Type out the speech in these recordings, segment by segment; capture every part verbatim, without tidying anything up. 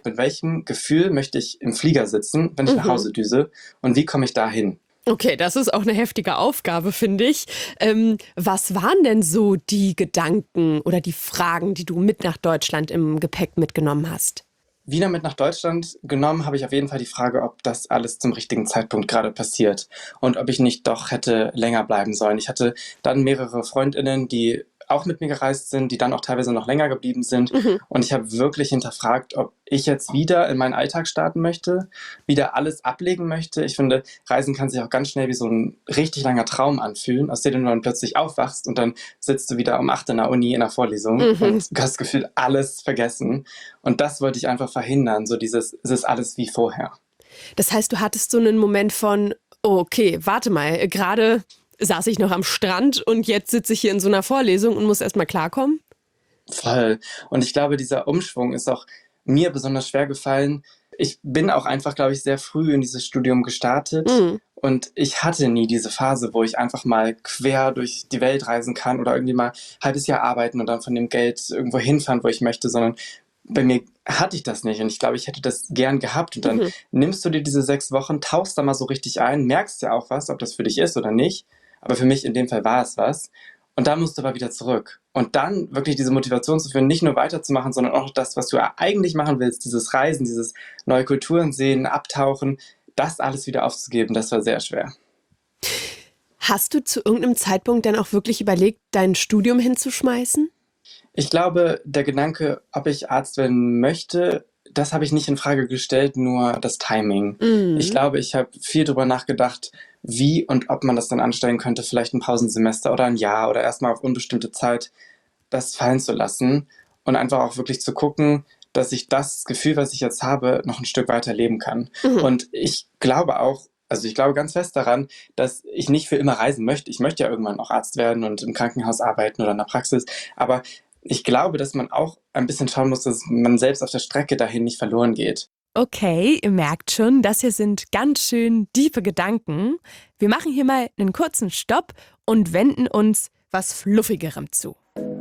Mit welchem Gefühl möchte ich im Flieger sitzen, wenn ich mhm. nach Hause düse? Und wie komme ich da hin? Okay, das ist auch eine heftige Aufgabe, finde ich. Ähm, was waren denn so die Gedanken oder die Fragen, die du mit nach Deutschland im Gepäck mitgenommen hast? Wieder mit nach Deutschland genommen habe ich auf jeden Fall die Frage, ob das alles zum richtigen Zeitpunkt gerade passiert und ob ich nicht doch hätte länger bleiben sollen. Ich hatte dann mehrere FreundInnen, die auch mit mir gereist sind, die dann auch teilweise noch länger geblieben sind. Mhm. Und ich habe wirklich hinterfragt, ob ich jetzt wieder in meinen Alltag starten möchte, wieder alles ablegen möchte. Ich finde, Reisen kann sich auch ganz schnell wie so ein richtig langer Traum anfühlen, aus dem du dann plötzlich aufwachst und dann sitzt du wieder um acht in der Uni in der Vorlesung mhm. und du hast das Gefühl, alles vergessen. Und das wollte ich einfach verhindern, so dieses, es ist alles wie vorher. Das heißt, du hattest so einen Moment von, oh, okay, warte mal, gerade saß ich noch am Strand und jetzt sitze ich hier in so einer Vorlesung und muss erst mal klarkommen? Voll. Und ich glaube, dieser Umschwung ist auch mir besonders schwer gefallen. Ich bin auch einfach, glaube ich, sehr früh in dieses Studium gestartet. Mhm. Und ich hatte nie diese Phase, wo ich einfach mal quer durch die Welt reisen kann oder irgendwie mal ein halbes Jahr arbeiten und dann von dem Geld irgendwo hinfahren, wo ich möchte, sondern bei mir hatte ich das nicht und ich glaube, ich hätte das gern gehabt. Und dann mhm. nimmst du dir diese sechs Wochen, tauchst da mal so richtig ein, merkst ja auch was, ob das für dich ist oder nicht. Aber für mich in dem Fall war es was. Und dann musst du aber wieder zurück. Und dann wirklich diese Motivation zu führen, nicht nur weiterzumachen, sondern auch das, was du eigentlich machen willst, dieses Reisen, dieses neue Kulturen sehen, abtauchen, das alles wieder aufzugeben, das war sehr schwer. Hast du zu irgendeinem Zeitpunkt dann auch wirklich überlegt, dein Studium hinzuschmeißen? Ich glaube, der Gedanke, ob ich Arzt werden möchte, das habe ich nicht in Frage gestellt, nur das Timing. Mhm. Ich glaube, ich habe viel darüber nachgedacht, wie und ob man das dann anstellen könnte, vielleicht ein Pausensemester oder ein Jahr oder erstmal auf unbestimmte Zeit das fallen zu lassen und einfach auch wirklich zu gucken, dass ich das Gefühl, was ich jetzt habe, noch ein Stück weiter leben kann. Mhm. Und ich glaube auch, also ich glaube ganz fest daran, dass ich nicht für immer reisen möchte. Ich möchte ja irgendwann auch Arzt werden und im Krankenhaus arbeiten oder in der Praxis, aber ich glaube, dass man auch ein bisschen schauen muss, dass man selbst auf der Strecke dahin nicht verloren geht. Okay, ihr merkt schon, das hier sind ganz schön tiefe Gedanken. Wir machen hier mal einen kurzen Stopp und wenden uns was Fluffigerem zu.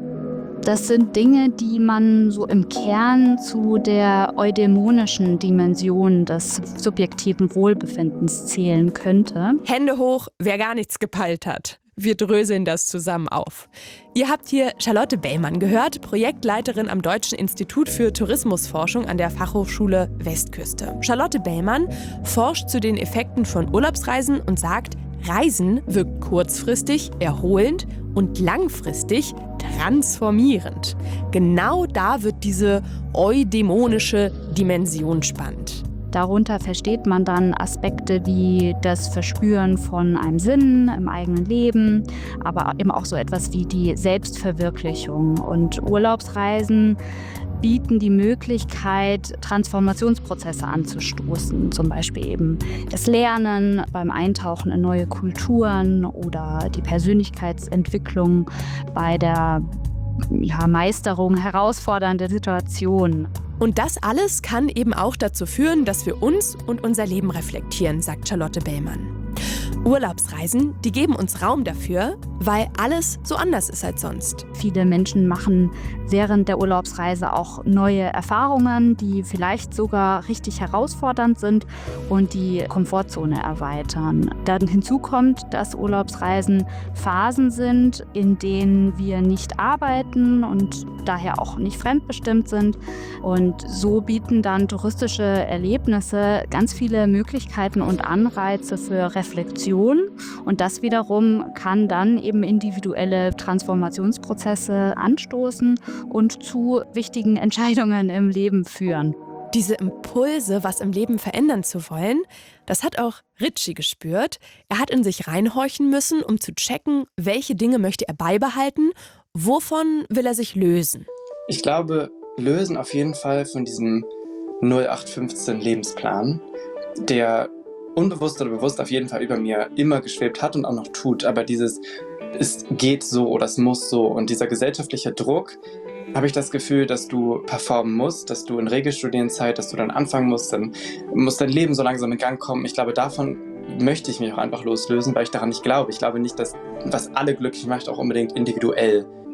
Das sind Dinge, die man so im Kern zu der eudämonischen Dimension des subjektiven Wohlbefindens zählen könnte. Hände hoch, wer gar nichts gepeilt hat. Wir dröseln das zusammen auf. Ihr habt hier Charlotte Bellmann gehört, Projektleiterin am Deutschen Institut für Tourismusforschung an der Fachhochschule Westküste. Charlotte Bellmann forscht zu den Effekten von Urlaubsreisen und sagt, Reisen wirkt kurzfristig, erholend und langfristig transformierend. Genau da wird diese eudämonische Dimension spannend. Darunter versteht man dann Aspekte wie das Verspüren von einem Sinn im eigenen Leben, aber eben auch so etwas wie die Selbstverwirklichung. Und Urlaubsreisen bieten die Möglichkeit, Transformationsprozesse anzustoßen, zum Beispiel eben das Lernen beim Eintauchen in neue Kulturen oder die Persönlichkeitsentwicklung bei der ja, Meisterung herausfordernder Situationen. Und das alles kann eben auch dazu führen, dass wir uns und unser Leben reflektieren, sagt Charlotte Bellmann. Urlaubsreisen, die geben uns Raum dafür, weil alles so anders ist als sonst. Viele Menschen machen während der Urlaubsreise auch neue Erfahrungen, die vielleicht sogar richtig herausfordernd sind und die Komfortzone erweitern. Dann hinzu kommt, dass Urlaubsreisen Phasen sind, in denen wir nicht arbeiten und daher auch nicht fremdbestimmt sind. Und so bieten dann touristische Erlebnisse ganz viele Möglichkeiten und Anreize für Reflexion. Und das wiederum kann dann eben individuelle Transformationsprozesse anstoßen und zu wichtigen Entscheidungen im Leben führen. Diese Impulse, was im Leben verändern zu wollen, das hat auch Ritchie gespürt. Er hat in sich reinhorchen müssen, um zu checken, welche Dinge möchte er beibehalten, wovon will er sich lösen. Ich glaube, lösen auf jeden Fall von diesem null acht fünfzehn Lebensplan, der unbewusst oder bewusst auf jeden Fall über mir immer geschwebt hat und auch noch tut. Aber dieses, es geht so oder es muss so und dieser gesellschaftliche Druck, habe ich das Gefühl, dass du performen musst, dass du in Regelstudienzeit, dass du dann anfangen musst, dann muss dein Leben so langsam in Gang kommen. Ich glaube, davon möchte ich mich auch einfach loslösen, weil ich daran nicht glaube. Ich glaube nicht, dass was alle glücklich macht, auch unbedingt individuell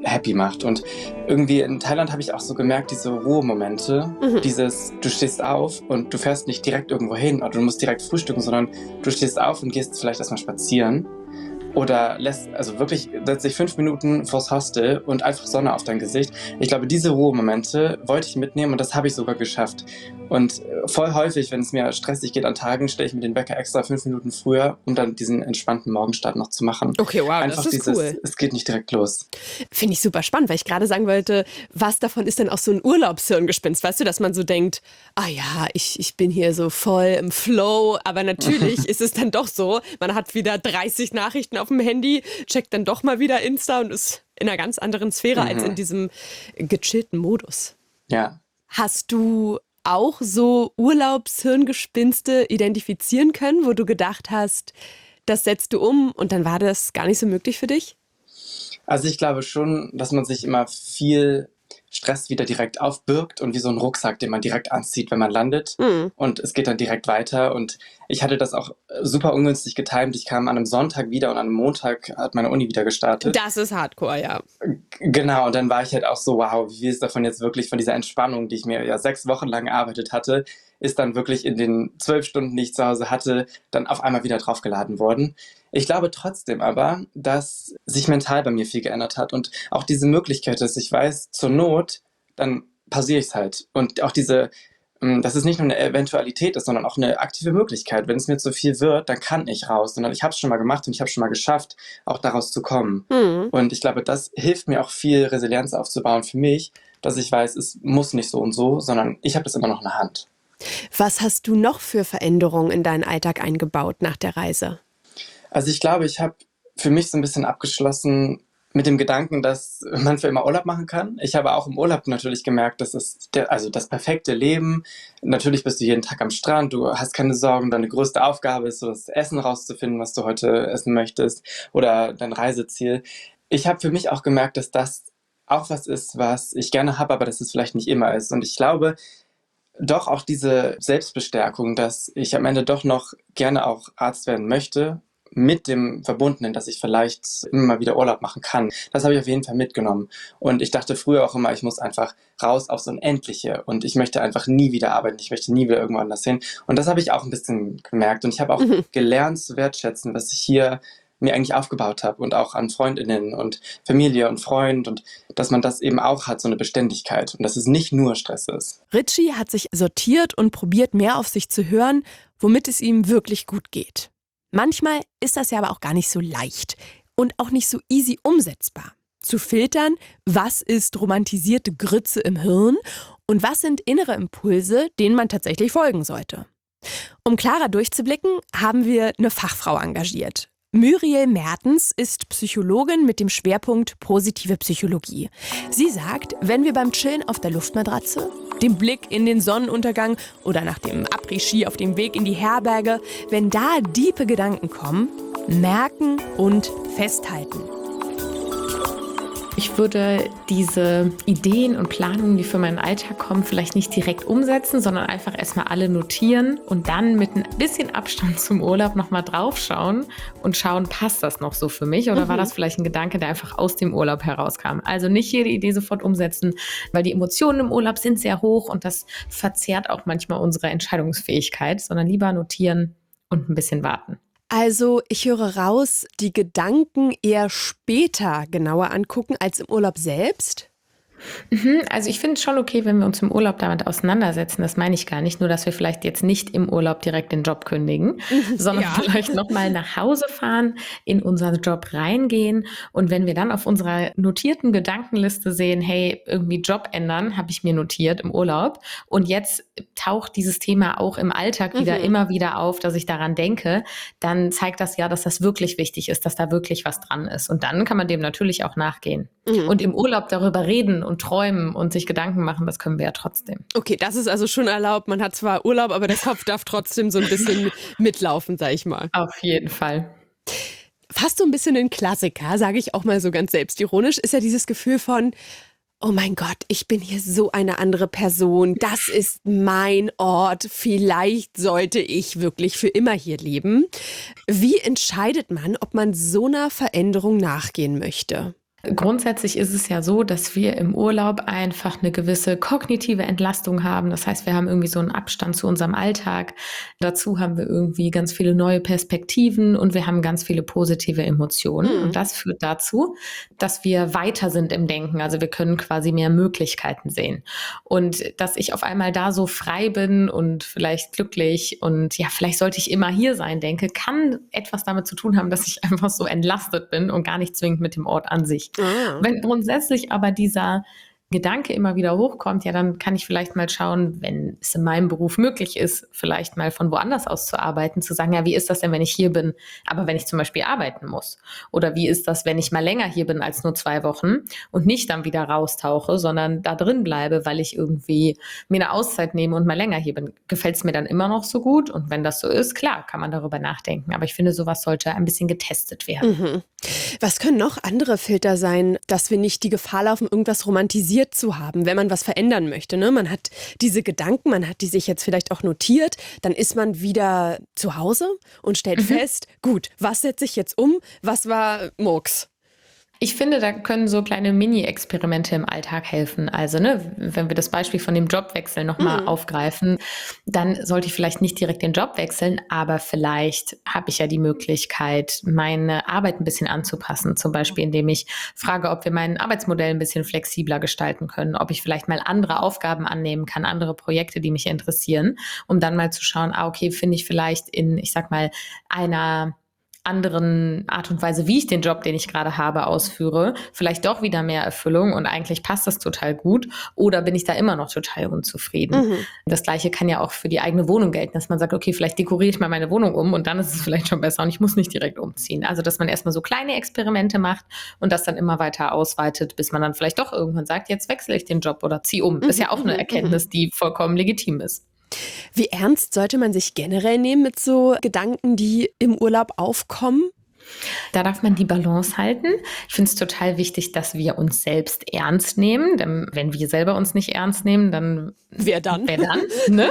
happy macht. Und irgendwie in Thailand habe ich auch so gemerkt, diese Ruhemomente, mhm. dieses, du stehst auf und du fährst nicht direkt irgendwo hin oder du musst direkt frühstücken, sondern du stehst auf und gehst vielleicht erstmal spazieren. Oder lässt, also wirklich, setzt dich fünf Minuten vors Hostel und einfach Sonne auf dein Gesicht. Ich glaube, diese Ruhemomente wollte ich mitnehmen und das habe ich sogar geschafft. Und voll häufig, wenn es mir stressig geht an Tagen, stelle ich mir den Wecker extra fünf Minuten früher, um dann diesen entspannten Morgenstart noch zu machen. Okay, wow, einfach das ist dieses, cool. Es geht nicht direkt los. Finde ich super spannend, weil ich gerade sagen wollte, was davon ist denn auch so ein Urlaubshirngespinst? Weißt du, dass man so denkt, ah ja, ich, ich bin hier so voll im Flow, aber natürlich ist es dann doch so, man hat wieder dreißig Nachrichten auf dem Handy, checkt dann doch mal wieder Insta und ist in einer ganz anderen Sphäre mhm. als in diesem gechillten Modus. Ja. Hast du auch so Urlaubshirngespinste identifizieren können, wo du gedacht hast, das setzt du um und dann war das gar nicht so möglich für dich? Also ich glaube schon, dass man sich immer viel Stress wieder direkt aufbürgt und wie so ein Rucksack, den man direkt anzieht, wenn man landet. Mhm. Und es geht dann direkt weiter. Und ich hatte das auch super ungünstig getimt. Ich kam an einem Sonntag wieder und an einem Montag hat meine Uni wieder gestartet. Das ist Hardcore, ja. Genau, und dann war ich halt auch so, wow, wie ist davon jetzt wirklich, von dieser Entspannung, die ich mir ja sechs Wochen lang erarbeitet hatte, ist dann wirklich in den zwölf Stunden, die ich zu Hause hatte, dann auf einmal wieder draufgeladen worden. Ich glaube trotzdem aber, dass sich mental bei mir viel geändert hat und auch diese Möglichkeit, dass ich weiß, zur Not, dann pausiere ich es halt. Und auch diese, dass es nicht nur eine Eventualität ist, sondern auch eine aktive Möglichkeit. Wenn es mir zu viel wird, dann kann ich raus. Sondern ich habe es schon mal gemacht und ich habe es schon mal geschafft, auch daraus zu kommen. Mhm. Und ich glaube, das hilft mir auch viel, Resilienz aufzubauen für mich, dass ich weiß, es muss nicht so und so, sondern ich habe das immer noch in der Hand. Was hast du noch für Veränderungen in deinen Alltag eingebaut nach der Reise? Also ich glaube, ich habe für mich so ein bisschen abgeschlossen mit dem Gedanken, dass man für immer Urlaub machen kann. Ich habe auch im Urlaub natürlich gemerkt, dass es der, also das perfekte Leben. Natürlich bist du jeden Tag am Strand, du hast keine Sorgen. Deine größte Aufgabe ist so, das Essen rauszufinden, was du heute essen möchtest oder dein Reiseziel. Ich habe für mich auch gemerkt, dass das auch was ist, was ich gerne habe, aber dass es vielleicht nicht immer ist. Und ich glaube, doch auch diese Selbstbestärkung, dass ich am Ende doch noch gerne auch Arzt werden möchte, mit dem Verbundenen, dass ich vielleicht immer mal wieder Urlaub machen kann. Das habe ich auf jeden Fall mitgenommen. Und ich dachte früher auch immer, ich muss einfach raus aufs Unendliche und ich möchte einfach nie wieder arbeiten, ich möchte nie wieder irgendwo anders hin. Und das habe ich auch ein bisschen gemerkt. Und ich habe auch mhm. gelernt zu wertschätzen, was ich hier mir eigentlich aufgebaut habe und auch an Freundinnen und Familie und Freund und dass man das eben auch hat, so eine Beständigkeit und dass es nicht nur Stress ist. Richie hat sich sortiert und probiert, mehr auf sich zu hören, womit es ihm wirklich gut geht. Manchmal ist das ja aber auch gar nicht so leicht und auch nicht so easy umsetzbar. Zu filtern, was ist romantisierte Grütze im Hirn und was sind innere Impulse, denen man tatsächlich folgen sollte. Um klarer durchzublicken, haben wir eine Fachfrau engagiert. Muriel Mertens ist Psychologin mit dem Schwerpunkt positive Psychologie. Sie sagt, wenn wir beim Chillen auf der Luftmatratze, dem Blick in den Sonnenuntergang oder nach dem Après-Ski auf dem Weg in die Herberge, wenn da diepe Gedanken kommen, merken und festhalten. Ich würde diese Ideen und Planungen, die für meinen Alltag kommen, vielleicht nicht direkt umsetzen, sondern einfach erstmal alle notieren und dann mit ein bisschen Abstand zum Urlaub nochmal draufschauen und schauen, passt das noch so für mich oder mhm. war das vielleicht ein Gedanke, der einfach aus dem Urlaub herauskam. Also nicht jede Idee sofort umsetzen, weil die Emotionen im Urlaub sind sehr hoch und das verzerrt auch manchmal unsere Entscheidungsfähigkeit, sondern lieber notieren und ein bisschen warten. Also ich höre raus, die Gedanken eher später genauer angucken als im Urlaub selbst? Also ich finde es schon okay, wenn wir uns im Urlaub damit auseinandersetzen. Das meine ich gar nicht. Nur, dass wir vielleicht jetzt nicht im Urlaub direkt den Job kündigen, sondern ja. vielleicht nochmal nach Hause fahren, in unseren Job reingehen. Und wenn wir dann auf unserer notierten Gedankenliste sehen, hey, irgendwie Job ändern, habe ich mir notiert im Urlaub. Und jetzt taucht dieses Thema auch im Alltag wieder mhm. immer wieder auf, dass ich daran denke, dann zeigt das ja, dass das wirklich wichtig ist, dass da wirklich was dran ist. Und dann kann man dem natürlich auch nachgehen. Mhm. Und im Urlaub darüber reden und träumen und sich Gedanken machen, das können wir ja trotzdem. Okay, das ist also schon erlaubt. Man hat zwar Urlaub, aber der Kopf darf trotzdem so ein bisschen mitlaufen, sag ich mal. Auf jeden Fall. Fast so ein bisschen ein Klassiker, sage ich auch mal so ganz selbstironisch, ist ja dieses Gefühl von, oh mein Gott, ich bin hier so eine andere Person. Das ist mein Ort. Vielleicht sollte ich wirklich für immer hier leben. Wie entscheidet man, ob man so einer Veränderung nachgehen möchte? Grundsätzlich ist es ja so, dass wir im Urlaub einfach eine gewisse kognitive Entlastung haben. Das heißt, wir haben irgendwie so einen Abstand zu unserem Alltag. Dazu haben wir irgendwie ganz viele neue Perspektiven und wir haben ganz viele positive Emotionen. Mhm. Und das führt dazu, dass wir weiter sind im Denken. Also wir können quasi mehr Möglichkeiten sehen. Und dass ich auf einmal da so frei bin und vielleicht glücklich und ja, vielleicht sollte ich immer hier sein, denke, kann etwas damit zu tun haben, dass ich einfach so entlastet bin und gar nicht zwingend mit dem Ort an sich. Ah. Wenn grundsätzlich aber dieser Gedanke immer wieder hochkommt, ja, dann kann ich vielleicht mal schauen, wenn es in meinem Beruf möglich ist, vielleicht mal von woanders aus zu arbeiten, zu sagen, ja, wie ist das denn, wenn ich hier bin, aber wenn ich zum Beispiel arbeiten muss? Oder wie ist das, wenn ich mal länger hier bin als nur zwei Wochen und nicht dann wieder raustauche, sondern da drin bleibe, weil ich irgendwie mir eine Auszeit nehme und mal länger hier bin? Gefällt es mir dann immer noch so gut? Und wenn das so ist, klar, kann man darüber nachdenken. Aber ich finde, sowas sollte ein bisschen getestet werden. Mhm. Was können noch andere Filter sein, dass wir nicht die Gefahr laufen, irgendwas romantisiert zu haben, wenn man was verändern möchte, ne? Man hat diese Gedanken, man hat die sich jetzt vielleicht auch notiert, dann ist man wieder zu Hause und stellt mhm. fest, gut, was setze ich jetzt um, was war Murks? Ich finde, da können so kleine Mini-Experimente im Alltag helfen. Also, ne, wenn wir das Beispiel von dem Jobwechsel nochmal mhm. aufgreifen, dann sollte ich vielleicht nicht direkt den Job wechseln, aber vielleicht habe ich ja die Möglichkeit, meine Arbeit ein bisschen anzupassen. Zum Beispiel, indem ich frage, ob wir mein Arbeitsmodell ein bisschen flexibler gestalten können, ob ich vielleicht mal andere Aufgaben annehmen kann, andere Projekte, die mich interessieren, um dann mal zu schauen, ah, okay, finde ich vielleicht in, ich sag mal, einer anderen Art und Weise, wie ich den Job, den ich gerade habe, ausführe, vielleicht doch wieder mehr Erfüllung und eigentlich passt das total gut oder bin ich da immer noch total unzufrieden. Mhm. Das Gleiche kann ja auch für die eigene Wohnung gelten, dass man sagt, okay, vielleicht dekoriere ich mal meine Wohnung um und dann ist es vielleicht schon besser und ich muss nicht direkt umziehen. Also, dass man erstmal so kleine Experimente macht und das dann immer weiter ausweitet, bis man dann vielleicht doch irgendwann sagt, jetzt wechsle ich den Job oder ziehe um. Mhm. Ist ja auch eine Erkenntnis, die vollkommen legitim ist. Wie ernst sollte man sich generell nehmen mit so Gedanken, die im Urlaub aufkommen? Da darf man die Balance halten. Ich finde es total wichtig, dass wir uns selbst ernst nehmen. Denn wenn wir selber uns nicht ernst nehmen, dann wer dann? Wer dann? Ne?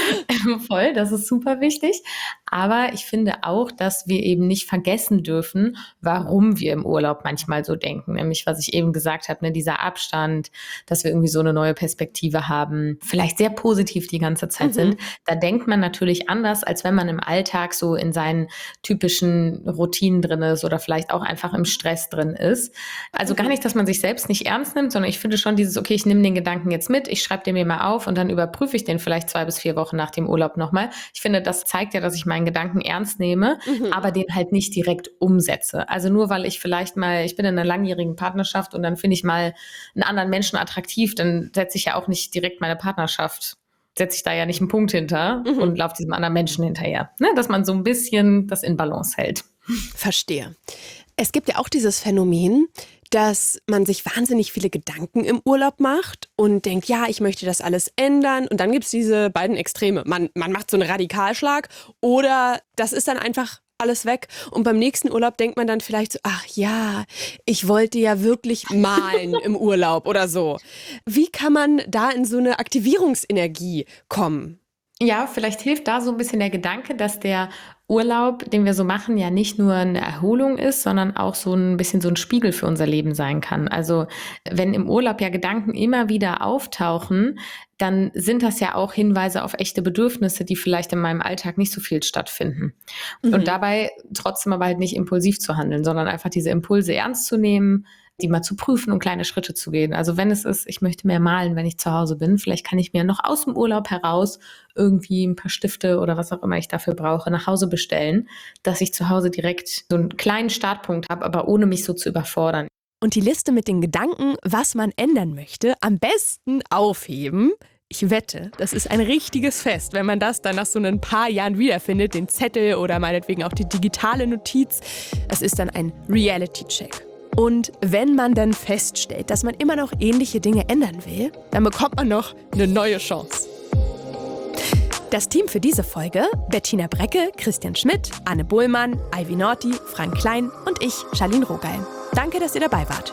Voll, das ist super wichtig. Aber ich finde auch, dass wir eben nicht vergessen dürfen, warum wir im Urlaub manchmal so denken. Nämlich, was ich eben gesagt habe, ne, dieser Abstand, dass wir irgendwie so eine neue Perspektive haben, vielleicht sehr positiv die ganze Zeit mhm. sind. Da denkt man natürlich anders, als wenn man im Alltag so in seinen typischen Routinen drin ist oder vielleicht auch einfach im Stress drin ist. Also gar nicht, dass man sich selbst nicht ernst nimmt, sondern ich finde schon dieses, okay, ich nehme den Gedanken jetzt mit, ich schreibe den mir mal auf und dann überprüfe ich den vielleicht zwei bis vier Wochen nach dem Urlaub nochmal. Ich finde, das zeigt ja, dass ich meinen Gedanken ernst nehme, mhm. aber den halt nicht direkt umsetze. Also nur weil ich vielleicht mal, ich bin in einer langjährigen Partnerschaft und dann finde ich mal einen anderen Menschen attraktiv, dann setze ich ja auch nicht direkt meine Partnerschaft, setze ich da ja nicht einen Punkt hinter mhm. und laufe diesem anderen Menschen hinterher. Ne? Dass man so ein bisschen das in Balance hält. Verstehe. Es gibt ja auch dieses Phänomen, dass man sich wahnsinnig viele Gedanken im Urlaub macht und denkt, ja, ich möchte das alles ändern. Und dann gibt es diese beiden Extreme. Man, man macht so einen Radikalschlag oder das ist dann einfach alles weg. Und beim nächsten Urlaub denkt man dann vielleicht so, ach ja, ich wollte ja wirklich malen im Urlaub oder so. Wie kann man da in so eine Aktivierungsenergie kommen? Ja, vielleicht hilft da so ein bisschen der Gedanke, dass der Urlaub, den wir so machen, ja nicht nur eine Erholung ist, sondern auch so ein bisschen so ein Spiegel für unser Leben sein kann. Also wenn im Urlaub ja Gedanken immer wieder auftauchen, dann sind das ja auch Hinweise auf echte Bedürfnisse, die vielleicht in meinem Alltag nicht so viel stattfinden. Mhm. Und dabei trotzdem aber halt nicht impulsiv zu handeln, sondern einfach diese Impulse ernst zu nehmen, die mal zu prüfen und kleine Schritte zu gehen. Also wenn es ist, ich möchte mehr malen, wenn ich zu Hause bin, vielleicht kann ich mir noch aus dem Urlaub heraus irgendwie ein paar Stifte oder was auch immer ich dafür brauche, nach Hause bestellen, dass ich zu Hause direkt so einen kleinen Startpunkt habe, aber ohne mich so zu überfordern. Und die Liste mit den Gedanken, was man ändern möchte, am besten aufheben. Ich wette, das ist ein richtiges Fest, wenn man das dann nach so ein paar Jahren wiederfindet, den Zettel oder meinetwegen auch die digitale Notiz. Es ist dann ein Reality-Check. Und wenn man dann feststellt, dass man immer noch ähnliche Dinge ändern will, dann bekommt man noch eine neue Chance. Das Team für diese Folge: Bettina Brecke, Christian Schmidt, Anne Bohlmann, Ivy Norti, Frank Klein und ich, Charlene Rogal. Danke, dass ihr dabei wart.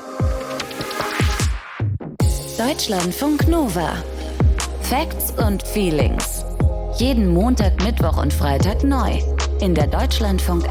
Deutschlandfunk Nova. Facts und Feelings. Jeden Montag, Mittwoch und Freitag neu. In der Deutschlandfunk